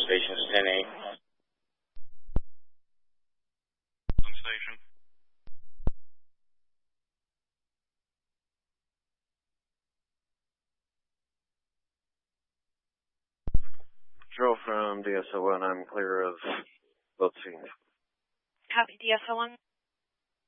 Station's 10-8. Station. Control from DSO1, I'm clear of both scenes. Copy DSO1.